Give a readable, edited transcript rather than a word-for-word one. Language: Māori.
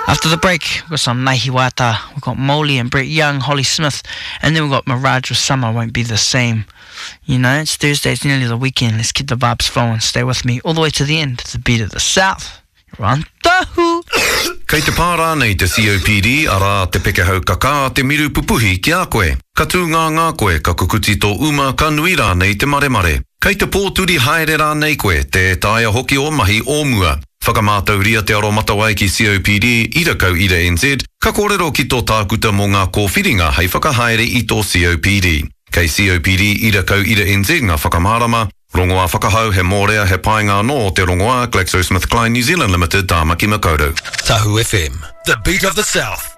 After the break, we've got some Nahi Wata, we've got Molly and Brett Young, Holly Smith, and then we've got Mirage with Summer Won't Be the Same. You know, it's Thursday, it's nearly the weekend. Let's keep the vibes flowing. Stay with me all the way to the end. It's the beat of the South. You're on Tahu. Kei te pārā nei te COPD, ara te pekehau kaka te miru pupuhi ki a koe. Ka tū ngā koe, ka kukuti tō uma, ka nui rā nei te mare. Kei te pōturi haere rā nei koe, te taia hoki o mahi o mua. Whakamātauria te aro matawai ki COPD, ira kau ira NZ, ka kōrero ki tō tākuta mō ngā kōwhiringa hei whakahaere i tō COPD. Kei COPD, ira kau ira NZ ngā whakamārama, rongoa whakahau he mōrea he painga no te rongoa GlaxoSmithKline New Zealand Limited, Tāmaki Makaurau. Tahu FM, the beat of the South.